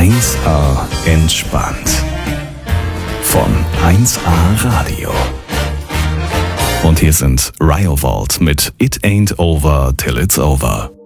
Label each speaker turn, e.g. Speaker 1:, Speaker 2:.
Speaker 1: 1A entspannt. Von 1A Radio. Und hier sind Riovault mit It Ain't Over Till It's Over.